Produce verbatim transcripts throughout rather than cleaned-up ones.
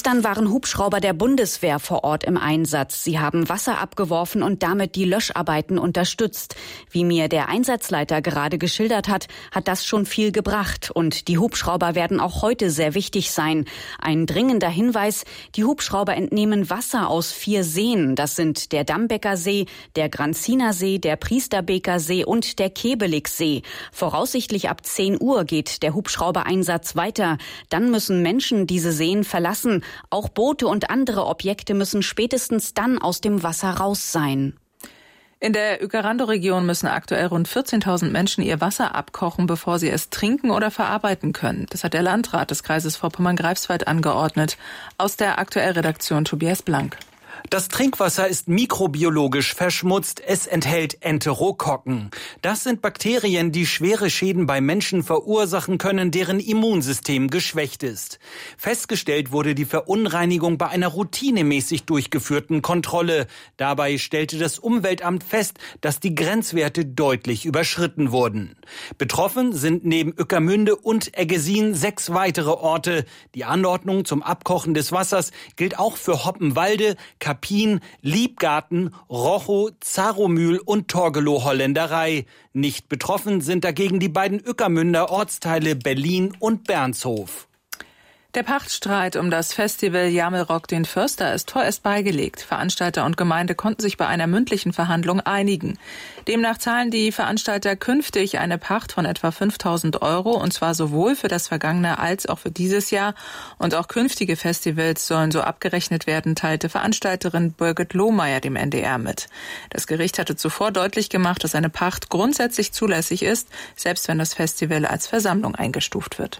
Gestern waren Hubschrauber der Bundeswehr vor Ort im Einsatz. Sie haben Wasser abgeworfen und damit die Löscharbeiten unterstützt. Wie mir der Einsatzleiter gerade geschildert hat, hat das schon viel gebracht. Und die Hubschrauber werden auch heute sehr wichtig sein. Ein dringender Hinweis: Die Hubschrauber entnehmen Wasser aus vier Seen. Das sind der Dambecker See, der Granziner See, der Priesterbeker See und der Kebeligsee. Voraussichtlich ab zehn Uhr geht der Hubschraubereinsatz weiter. Dann müssen Menschen diese Seen verlassen. Auch Boote und andere Objekte müssen spätestens dann aus dem Wasser raus sein. In der Uekerando-Region müssen aktuell rund vierzehntausend Menschen ihr Wasser abkochen, bevor sie es trinken oder verarbeiten können. Das hat der Landrat des Kreises Vorpommern-Greifswald angeordnet. Aus der Aktuell-Redaktion Tobias Blank. Das Trinkwasser ist mikrobiologisch verschmutzt. Es enthält Enterokokken. Das sind Bakterien, die schwere Schäden bei Menschen verursachen können, deren Immunsystem geschwächt ist. Festgestellt wurde die Verunreinigung bei einer routinemäßig durchgeführten Kontrolle. Dabei stellte das Umweltamt fest, dass die Grenzwerte deutlich überschritten wurden. Betroffen sind neben Ueckermünde und Eggesin sechs weitere Orte. Die Anordnung zum Abkochen des Wassers gilt auch für Hoppenwalde, Kapin, Liebgarten, Rochow, Zaromühl und Torgelow-Holländerei. Nicht betroffen sind dagegen die beiden Ueckermünder Ortsteile Berlin und Bernshof. Der Pachtstreit um das Festival Jammelrock den Förster ist vorerst beigelegt. Veranstalter und Gemeinde konnten sich bei einer mündlichen Verhandlung einigen. Demnach zahlen die Veranstalter künftig eine Pacht von etwa fünftausend Euro, und zwar sowohl für das vergangene als auch für dieses Jahr. Und auch künftige Festivals sollen so abgerechnet werden, teilte Veranstalterin Birgit Lohmeier dem N D R mit. Das Gericht hatte zuvor deutlich gemacht, dass eine Pacht grundsätzlich zulässig ist, selbst wenn das Festival als Versammlung eingestuft wird.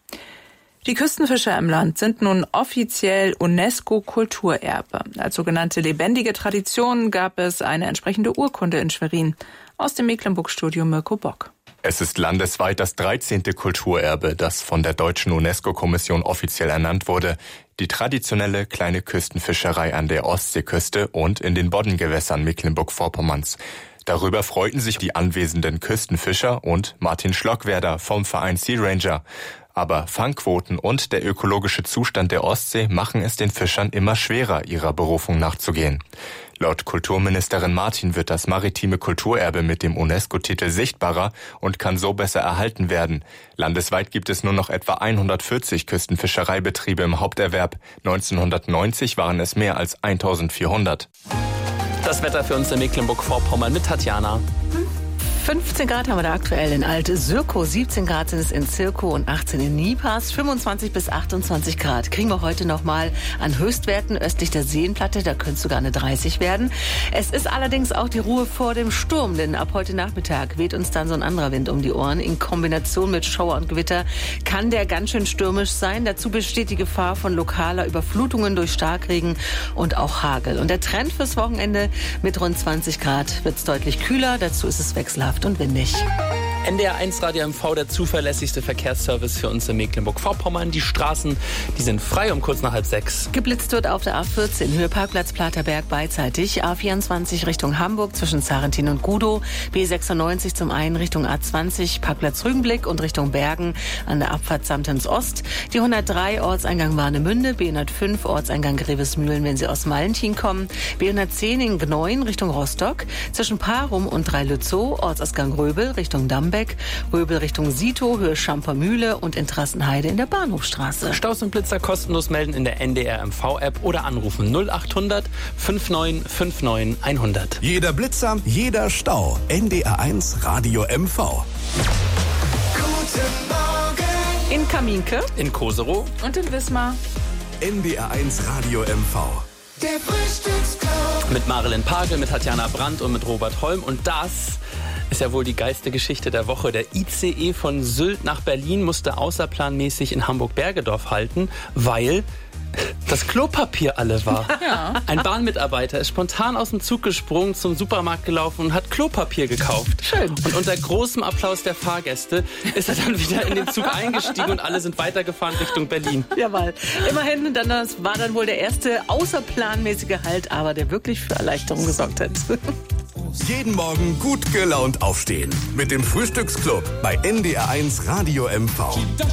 Die Küstenfischer im Land sind nun offiziell UNESCO-Kulturerbe. Als sogenannte lebendige Tradition gab es eine entsprechende Urkunde in Schwerin. Aus dem Mecklenburg-Studio Mirko Bock. Es ist landesweit das dreizehnte Kulturerbe, das von der deutschen UNESCO-Kommission offiziell ernannt wurde. Die traditionelle kleine Küstenfischerei an der Ostseeküste und in den Boddengewässern Mecklenburg-Vorpommerns. Darüber freuten sich die anwesenden Küstenfischer und Martin Schlockwerder vom Verein Sea Ranger. Aber Fangquoten und der ökologische Zustand der Ostsee machen es den Fischern immer schwerer, ihrer Berufung nachzugehen. Laut Kulturministerin Martin wird das maritime Kulturerbe mit dem UNESCO-Titel sichtbarer und kann so besser erhalten werden. Landesweit gibt es nur noch etwa hundertvierzig Küstenfischereibetriebe im Haupterwerb. neunzehnhundertneunzig waren es mehr als eintausendvierhundert. Das Wetter für uns in Mecklenburg-Vorpommern mit Tatjana. fünfzehn Grad haben wir da aktuell in Alt-Sürkow, siebzehn Grad sind es in Zirkow und achtzehn in Niepaß, fünfundzwanzig bis achtundzwanzig Grad kriegen wir heute noch mal an Höchstwerten östlich der Seenplatte, da könnte es sogar eine dreißig werden. Es ist allerdings auch die Ruhe vor dem Sturm, denn ab heute Nachmittag weht uns dann so ein anderer Wind um die Ohren. In Kombination mit Schauer und Gewitter kann der ganz schön stürmisch sein. Dazu besteht die Gefahr von lokaler Überflutungen durch Starkregen und auch Hagel. Und der Trend fürs Wochenende: mit rund zwanzig Grad wird es deutlich kühler, dazu ist es wechselhaft und windig. N D R eins Radio M V, der zuverlässigste Verkehrsservice für uns in Mecklenburg-Vorpommern. Die Straßen, die sind frei um kurz nach halb sechs. Geblitzt wird auf der A vierzehn, Höhe Parkplatz Platerberg beidseitig. A vierundzwanzig Richtung Hamburg zwischen Zarentin und Gudow. B sechsundneunzig zum einen Richtung A zwanzig, Parkplatz Rügenblick und Richtung Bergen an der Abfahrt Samtens Ost. Die hundertdrei Ortseingang Warnemünde, B hundertfünf Ortseingang Grevesmühlen, wenn Sie aus Malentin kommen. B hundertzehn in Gneuen Richtung Rostock. Zwischen Parum und Dreilützow, Ortsausgang Röbel Richtung Damm. Röbel Richtung Sito, Höhe Schampermühle und in Trassenheide in der Bahnhofstraße. Staus und Blitzer kostenlos melden in der N D R M V-App oder anrufen null achthundert neunundfünfzig neunundfünfzig hundert. Jeder Blitzer, jeder Stau. N D R eins Radio M V. Guten Morgen. In Kaminke, in Koserow und in Wismar. N D R eins Radio M V. Der Frühstücksclub. Mit Marilyn Pagel, mit Tatjana Brandt und mit Robert Holm. Und das ist ja wohl die geilste Geschichte der Woche. Der I C E von Sylt nach Berlin musste außerplanmäßig in Hamburg-Bergedorf halten, weil das Klopapier alle war. Ja. Ein Bahnmitarbeiter ist spontan aus dem Zug gesprungen, zum Supermarkt gelaufen und hat Klopapier gekauft. Schön. Und unter großem Applaus der Fahrgäste ist er dann wieder in den Zug eingestiegen und alle sind weitergefahren Richtung Berlin. Jawohl. Immerhin, dann, das war dann wohl der erste außerplanmäßige Halt, aber der wirklich für Erleichterung gesorgt hat. Jeden Morgen gut gelaunt aufstehen. Mit dem Frühstücksclub bei N D R eins Radio M V.